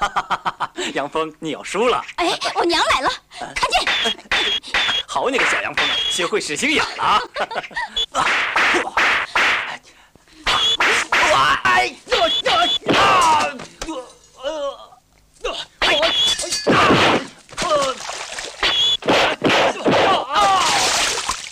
杨峰，你要输了。 哎，我娘来了，看见。 好你个小杨峰啊，学会使心眼了啊！